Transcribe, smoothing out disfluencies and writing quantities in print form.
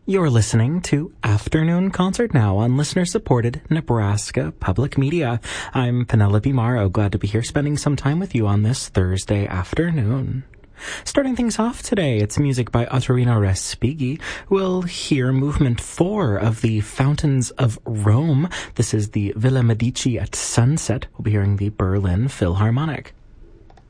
You're listening to Afternoon Concert Now on listener-supported Nebraska Public Media. I'm Penelope Morrow, glad to be here spending some time with you on this Thursday afternoon. Starting things off today, it's music by Ottorino Respighi. We'll hear movement 4 of the Fountains of Rome. This is the Villa Medici at sunset. We'll be hearing the Berlin Philharmonic.